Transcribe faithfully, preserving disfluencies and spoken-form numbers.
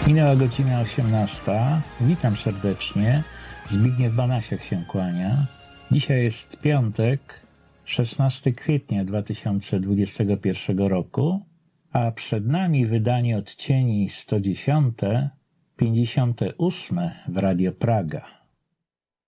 Minęła godzina osiemnasta. Witam serdecznie. Zbigniew Banasiak się kłania. Dzisiaj jest piątek, szesnastego kwietnia dwa tysiące dwudziestego pierwszego roku, a przed nami wydanie odcieni sto dziesiąte, pięćdziesiąte ósme w Radio Praga.